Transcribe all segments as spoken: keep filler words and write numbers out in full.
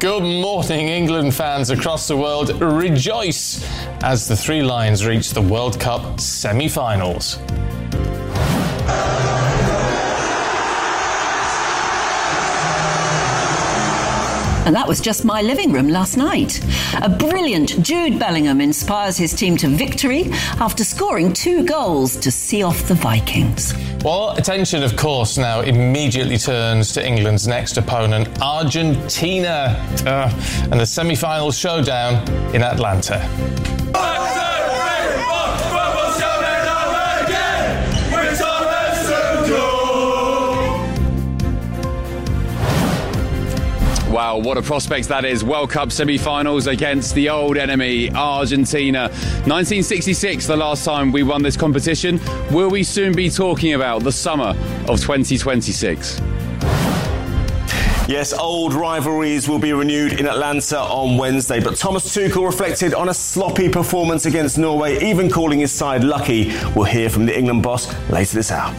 Good morning, England fans across the world. Rejoice as the Three Lions reach the World Cup semi-finals. And that was just my living room last night. A brilliant Jude Bellingham inspires his team to victory after scoring two goals to see off the Vikings. Well, attention, of course, now immediately turns to England's next opponent, Argentina, uh, and the semi-final showdown in Atlanta. Wow, what a prospect that is. World Cup semi-finals against the old enemy, Argentina. nineteen sixty-six, the last time we won this competition. Will we soon be talking about the summer of twenty twenty-six? Yes, old rivalries will be renewed in Atlanta on Wednesday, but Thomas Tuchel reflected on a sloppy performance against Norway, even calling his side lucky. We'll hear from the England boss later this hour.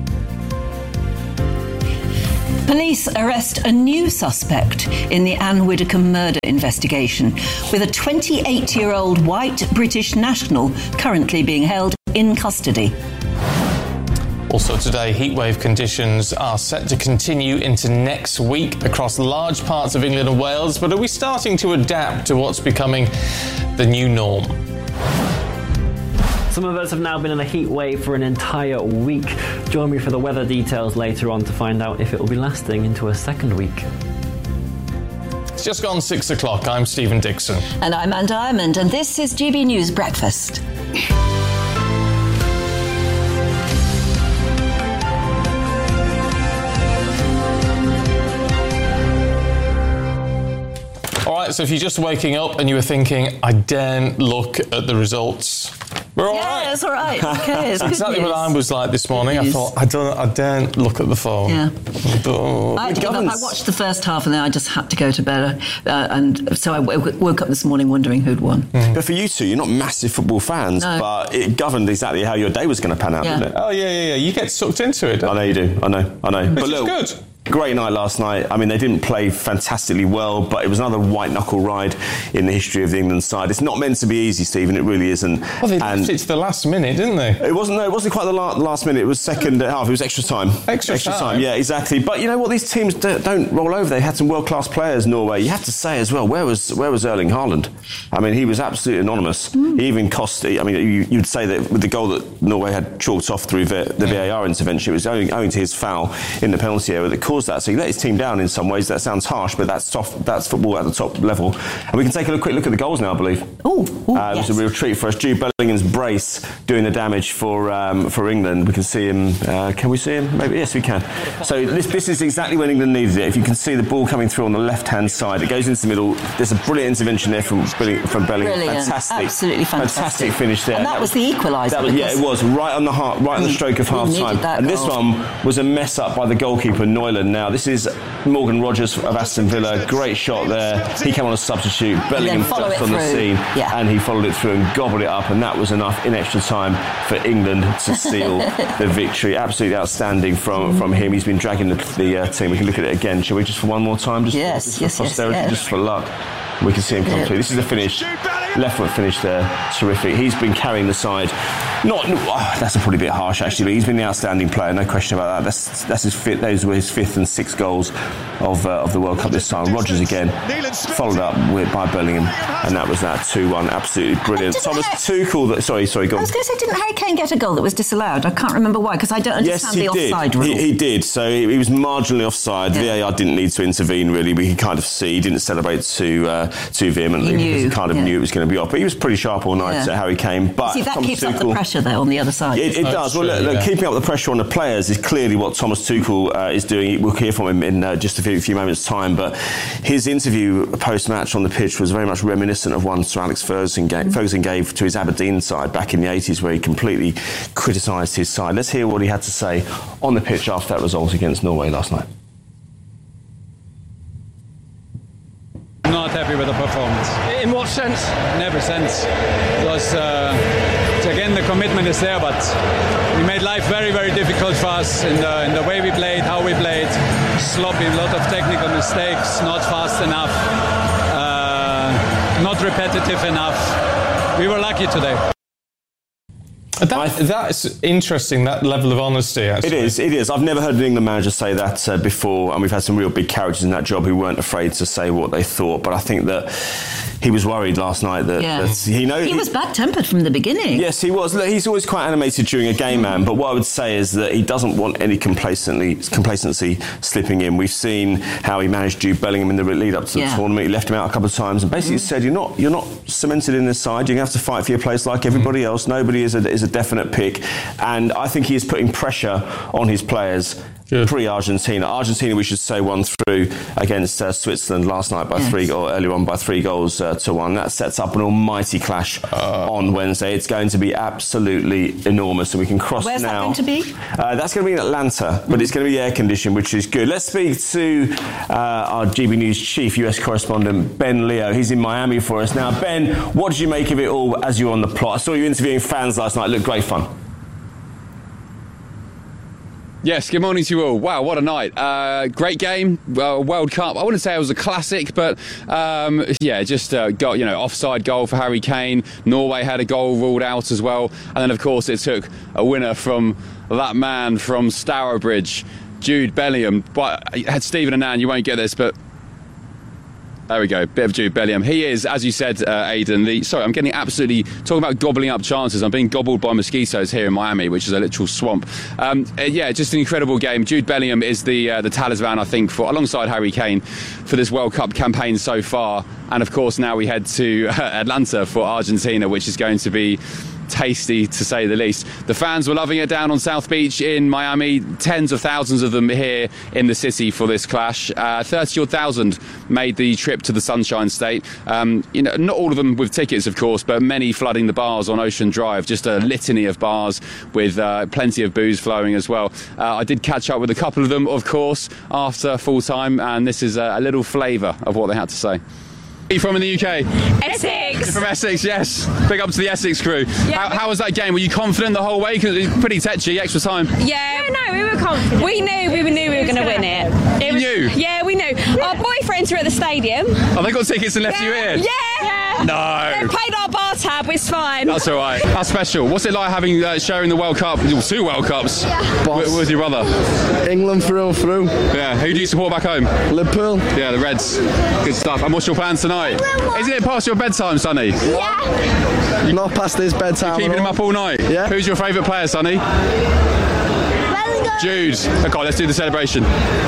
Police arrest a new suspect in the Anne Widdecombe murder investigation, with a twenty-eight-year-old white British national currently being held in custody. Also today, heatwave conditions are set to continue into next week across large parts of England and Wales, but are we starting to adapt to what's becoming the new norm? Some of us have now been in a heat wave for an entire week. Join me for the weather details later on to find out if it will be lasting into a second week. It's just gone six o'clock. I'm Stephen Dixon. And I'm Anne Diamond, and this is G B News Breakfast. All right, so if you're just waking up and you were thinking, I daren't look at the results, we're all yeah, right. Yeah, it's all right. Okay, it's exactly good what I was like this morning. Good I thought, I don't, I daren't look at the phone. Yeah. Oh. I, I watched the first half and then I just had to go to bed. Uh, and so I w- woke up this morning wondering who'd won. Mm. But for you two, you're not massive football fans, no. but it governed exactly how your day was going to pan out, yeah. didn't it? Oh, yeah, yeah, yeah. You get sucked into it, don't I know you do. I know, I know. Which but look, is good. Great night last night. I mean, they didn't play fantastically well, but it was another white-knuckle ride in the history of the England side. It's not meant to be easy, Stephen. It really isn't. Well, they left it to the last minute, didn't they? It wasn't. No, it wasn't quite the last minute. It was second half. It was extra time. Extra, extra time. time. Yeah, exactly. But you know what? These teams don't roll over. They had some world-class players. Norway. You have to say as well. Where was where was Erling Haaland? I mean, he was absolutely anonymous. Mm. He even cost. I mean, you, you'd say that with the goal that Norway had chalked off through the V A R intervention, it was owing, owing to his foul in the penalty area that caused that. So he let his team down in some ways. That sounds harsh, but that's top, that's football at the top level. And we can take a quick look at the goals now, I believe. Oh, uh, it was yes. a real treat for us. Jude Bellingham's brace doing the damage for um, for England. We can see him. Uh, can we see him? Maybe yes, we can. So this this is exactly when England needed it. If you can see the ball coming through on the left-hand side, it goes into the middle. There's a brilliant intervention there from from Bellingham. Brilliant. Fantastic, absolutely fantastic. fantastic finish there. And that, that was the equaliser. Yeah, it was right on the heart, right on the stroke of half time. And this goal. one was a mess up by the goalkeeper Neuland. Now this is Morgan Rogers of Aston Villa, great shot there. He came on a substitute. Bellingham just on the scene, yeah. and he followed it through and gobbled it up, and that was enough in extra time for England to seal the victory. Absolutely outstanding from, mm. from him. He's been dragging the, the uh, team. We can look at it again, shall we? Just for one more time, just yes, for, just yes, for posterity, yes, yes. just for luck. We can see him come yeah. through. This is the finish. Left foot finish there. Terrific. He's been carrying the side. Not, oh, that's a probably a bit harsh actually, but he's been the outstanding player, no question about that. That's that's his fifth, those were his fifth and sixth goals of uh, of the World Cup this time. Rodgers again, followed up with, by Bellingham, and that was that two one. Absolutely brilliant. Thomas Tuchel. That, sorry, sorry, go on. I was going to say, didn't Harry Kane get a goal that was disallowed? I can't remember why, because I don't understand yes, the did. offside rule. He, he did. So he, he was marginally offside. Yeah. V A R didn't need to intervene really. We could kind of see. He didn't celebrate too uh, too vehemently he because he kind of yeah. knew it was going to be off. But he was pretty sharp all night, yeah. Harry Kane. But see, that Thomas keeps Tuchel, up the pressure there on the other side. It, it oh, does. Well, true, look, look, yeah. keeping up the pressure on the players is clearly what Thomas Tuchel uh, is doing. We'll hear from him in uh, just a few, few moments' time. But his interview post-match on the pitch was very much reminiscent of one Sir Alex Ferguson gave, mm. Ferguson gave to his Aberdeen side back in the eighties, where he completely criticised his side. Let's hear what he had to say on the pitch after that result against Norway last night. Not happy with the performance. In what sense? In every sense. Because, uh, again, the commitment is there, but we made life very, very difficult for us in the, in the way we played, how we played. Sloppy, a lot of technical mistakes, not fast enough. not repetitive enough. We were lucky today. That, that's interesting, that level of honesty, actually. It is, it is. I've never heard an England manager say that uh, before, and we've had some real big characters in that job who weren't afraid to say what they thought, but I think that he was worried last night that, yeah. that he know he, he was bad-tempered from the beginning. Yes, he was. Look, he's always quite animated during a game, man, but what I would say is that he doesn't want any complacently, complacency slipping in. We've seen how he managed Jude Bellingham in the lead up to yeah. the tournament. He left him out a couple of times and basically mm. said, you're not you're not cemented in this side, you're going to have to fight for your place like everybody mm. else. Nobody is a, is a definite pick. And I think he is putting pressure on his players Good. pre-Argentina. Argentina, we should say, won through against uh, Switzerland last night by yes. three, or earlier on by three goals uh, to one. That sets up an almighty clash uh, on Wednesday. It's going to be absolutely enormous, and we can cross Where's now. Where's that going to be? Uh, that's going to be in Atlanta, but it's going to be air conditioned, which is good. Let's speak to uh, our G B News chief U S correspondent, Ben Leo. He's in Miami for us now. Ben, what did you make of it all as you were on the plot? I saw you interviewing fans last night. It looked great fun. Yes, good morning to you all. Wow, what a night. Uh, great game, uh, World Cup. I wouldn't say it was a classic, but um, yeah, just uh, got, you know, offside goal for Harry Kane. Norway had a goal ruled out as well. And then, of course, it took a winner from that man from Stourbridge, Jude Bellingham. But had Stephen and Nan, you won't get this, but there we go, bit of Jude Bellingham. He is, as you said, uh, Aidan, the, sorry, I'm getting absolutely, talking about gobbling up chances. I'm being gobbled by mosquitoes here in Miami, which is a literal swamp. Um, uh, yeah, just an incredible game. Jude Bellingham is the uh, the talisman, I think, for alongside Harry Kane for this World Cup campaign so far. And of course, now we head to uh, Atlanta for Argentina, which is going to be tasty, to say the least. The fans were loving it down on South Beach in Miami. Tens of thousands of them here in the city for this clash. Uh, thirty odd thousand made the trip to the Sunshine State. Um, you know, not all of them with tickets, of course, but many flooding the bars on Ocean Drive. Just a litany of bars with uh, plenty of booze flowing as well. Uh, I did catch up with a couple of them, of course, after full time, and this is a, a little flavour of what they had to say. Are you from in the U K? Essex. You're from Essex, yes. Big up to the Essex crew. Yeah, how, how was that game? Were you confident the whole way? Because it was pretty tetchy, extra time. Yeah, no, we were confident. We knew we knew we were going to win it. it you was, knew? Yeah, we knew. Our boyfriends were at the stadium. Oh, they got tickets and left yeah, you here? Yeah. yeah. No. They paid our bar tab, it's fine. That's all right. That's special. What's it like having uh, sharing the World Cup, two World Cups, yeah. with, with your brother? England through and through. Yeah. Who do you support back home? Liverpool. Yeah, the Reds. Good stuff. And what's your plans tonight? Isn't it past your bedtime, Sonny? Yeah. Not past his bedtime. You're keeping him up all night? Yeah. Who's your favourite player, Sonny? Jude. Okay, let's do the celebration.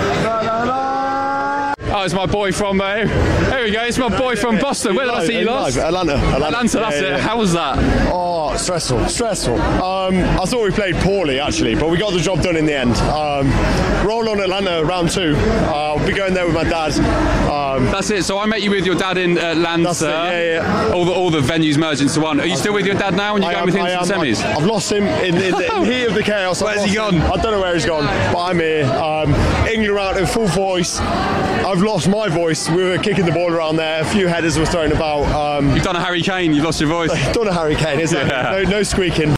Oh, it's my boy from, uh, here we go, it's my boy from Boston. Where did I see you last? Atlanta. Atlanta, Atlanta that's yeah, it. Yeah. How was that? Oh, stressful, stressful. Um, I thought we played poorly, actually, but we got the job done in the end. Um, roll on Atlanta round two. Uh, I'll be going there with my dad. Um, that's it. So I met you with your dad in Atlanta. That's it, yeah, yeah. All the, all the venues merged into one. Are you still with your dad now when you're I going am, with him I to the am, semis? I've lost him in, in, the, in the heat of the chaos. Where's he gone? Him. I don't know where he's gone, but I'm here. Um, England out in full voice. I've lost my voice. We were kicking the ball around there. A few headers were thrown about. Um, You've done a Harry Kane. You've lost your voice. Done a Harry Kane, isn't yeah. it? No, no squeaking.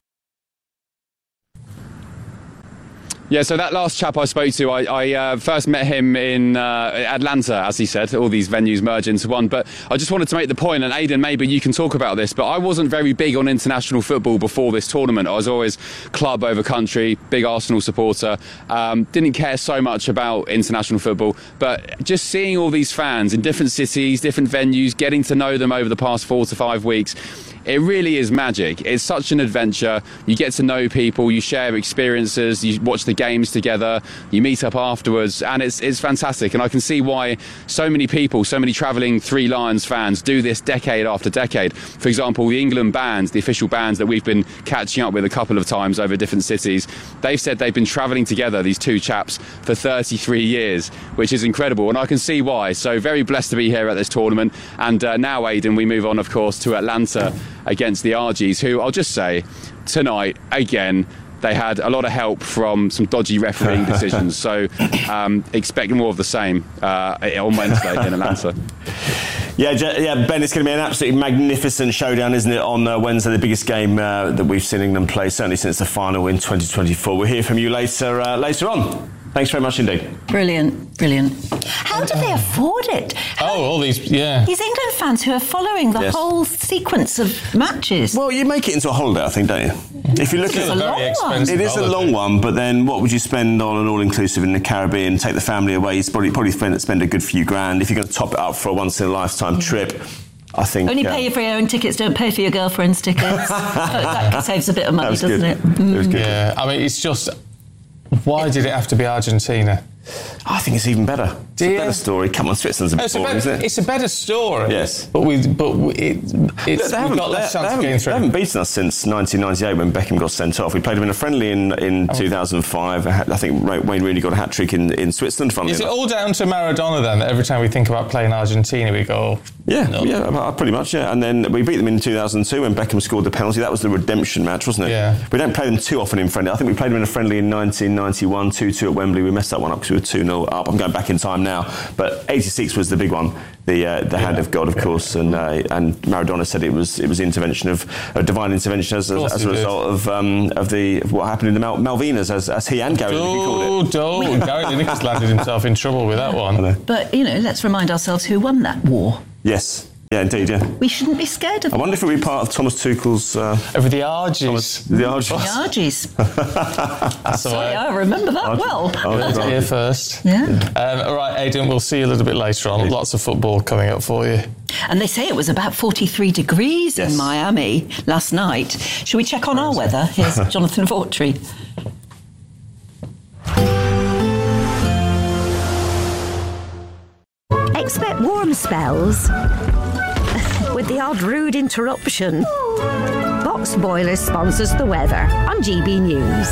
Yeah, so that last chap I spoke to, I, I uh, first met him in uh, Atlanta, as he said. All these venues merge into one. But I just wanted to make the point, and Aidan, maybe you can talk about this, but I wasn't very big on international football before this tournament. I was always club over country, big Arsenal supporter. Um, didn't care so much about international football. But just seeing all these fans in different cities, different venues, getting to know them over the past four to five weeks, it really is magic. It's such an adventure. You get to know people, you share experiences, you watch the games together, you meet up afterwards, and it's it's fantastic. And I can see why so many people, so many travelling Three Lions fans do this decade after decade. For example, the England bands, the official bands that we've been catching up with a couple of times over different cities, they've said they've been travelling together, these two chaps, for thirty-three years, which is incredible. And I can see why. So very blessed to be here at this tournament. And uh, now, Aidan, we move on, of course, to Atlanta against the R Gs, who I'll just say tonight again they had a lot of help from some dodgy refereeing decisions, so um, expect more of the same uh, on Wednesday in Atlanta. Yeah, yeah, Ben, it's going to be an absolutely magnificent showdown, isn't it, on uh, Wednesday, the biggest game uh, that we've seen England play, certainly since the final in twenty twenty-four. We'll hear from you later uh, later on. Thanks very much indeed. Brilliant, brilliant. How do they afford it? Oh, all these, yeah. These England fans who are following the Yes. whole sequence of matches. Well, you make it into a holiday, I think, don't you? If you look It's at a long one. It is a long one, but then what would you spend on an all-inclusive in the Caribbean? Take the family away, you probably probably spend, spend a good few grand. If you're going to top it up for a once-in-a-lifetime trip, I think... Only uh, pay for your own tickets, don't pay for your girlfriend's tickets. That saves a bit of money, That was doesn't good. it? Mm. It was good. Yeah, I mean, it's just... Why did it have to be Argentina? I think it's even better. It's Do a you? better story. Come on, Switzerland's a bit It's a, boring, better, isn't it? it's a better story. Yes. But we, but we, it, it's, Look, they we've haven't, got less they, chance they of getting haven't, through. they haven't beaten us since nineteen ninety-eight when Beckham got sent off. We played them in a friendly in, in Oh. two thousand five. I think Wayne Rooney got a hat-trick in, in Switzerland. Funnily Is it enough. all down to Maradona then, that every time we think about playing Argentina, we go... Yeah, no. yeah, uh, pretty much, yeah. And then we beat them in two thousand two when Beckham scored the penalty. That was the redemption match, wasn't it? Yeah. We don't play them too often in friendly. I think we played them in a friendly in nineteen ninety-one, two two at Wembley. We messed that one up because we were two nil up. I'm going back in time now. But eighty-six was the big one, the uh, the hand of God, of course. And uh, and Maradona said it was it was intervention of a divine intervention as, Of course as he a did. result of um, of the of what happened in the Mal- Malvinas, as, as he and Gary Lineker called it. Oh, don't. Gary Lineker's landed himself in trouble with that one. But, you know, let's remind ourselves who won that war. Yes. Yeah, indeed, yeah. We shouldn't be scared of I wonder if it would be part of Thomas Tuchel's... Uh, Over the Argies. the Argents. the Argies. That's the Sorry, way. I remember that Argent- well. Argent- Heard it here first. Yeah. Um, all right, Aidan, we'll see you a little bit later on. Lots of football coming up for you. And they say it was about forty-three degrees Yes. in Miami last night. Shall we check on our weather? Here's Jonathan Vautry. Expect warm spells with the odd rude interruption. Box Boiler sponsors the weather on G B News.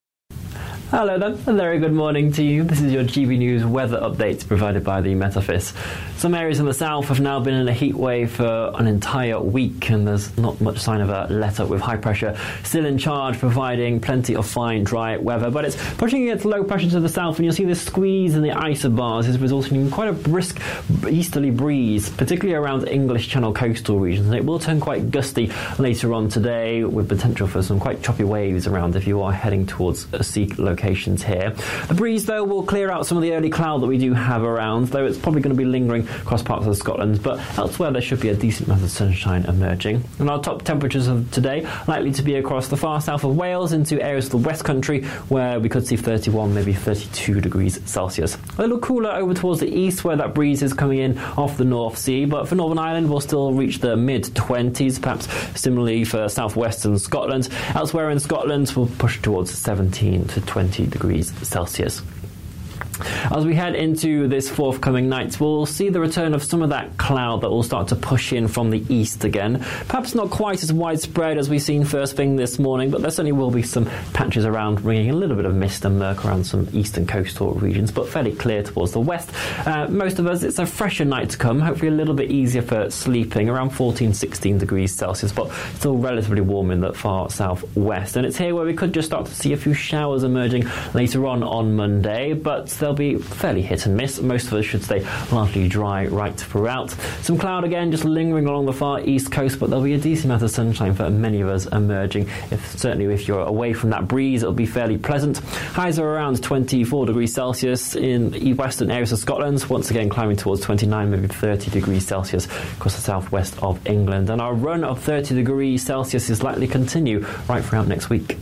Hello then, a very good morning to you. This is your G B News weather update provided by the Met Office. Some areas in the south have now been in a heat wave for an entire week, and there's not much sign of a let-up, with high pressure still in charge, providing plenty of fine, dry weather. But it's pushing its low pressure to the south, and you'll see this squeeze in the isobars is resulting in quite a brisk easterly breeze, particularly around English Channel coastal regions. And it will turn quite gusty later on today, with potential for some quite choppy waves around if you are heading towards a sea locations here. The breeze, though, will clear out some of the early cloud that we do have around, though it's probably going to be lingering across parts of Scotland, but elsewhere there should be a decent amount of sunshine emerging. And our top temperatures of today likely to be across the far south of Wales into areas of the West Country, where we could see thirty-one, maybe thirty-two degrees Celsius. A little cooler over towards the east, where that breeze is coming in off the North Sea, but for Northern Ireland we'll still reach the mid twenties, perhaps similarly for southwestern Scotland. Elsewhere in Scotland we'll push towards seventeen to twenty degrees Celsius. As we head into this forthcoming night, we'll see the return of some of that cloud that will start to push in from the east again. Perhaps not quite as widespread as we've seen first thing this morning, but there certainly will be some patches around, bringing a little bit of mist and murk around some eastern coastal regions, but fairly clear towards the west. Uh, most of us, it's a fresher night to come, hopefully a little bit easier for sleeping, around fourteen, sixteen degrees Celsius, but still relatively warm in the far southwest. And it's here where we could just start to see a few showers emerging later on on Monday, but they'll be fairly hit and miss. Most of us should stay largely dry right throughout. Some cloud again just lingering along the far east coast, but there'll be a decent amount of sunshine for many of us emerging. If certainly if you're away from that breeze, it'll be fairly pleasant. Highs are around twenty-four degrees Celsius in the western areas of Scotland, once again climbing towards twenty-nine, maybe thirty degrees Celsius across the southwest of England. And our run of thirty degrees Celsius is likely to continue right throughout next week.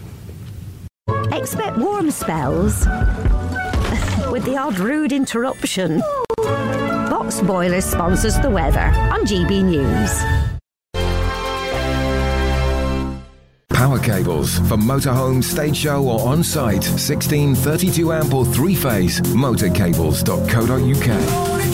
Expect warm spells with the odd rude interruption. Box Boiler sponsors the weather on G B News. Power cables for motorhome, stage show or on-site. sixteen thirty-two amp or three-phase. motorcables dot co dot uk.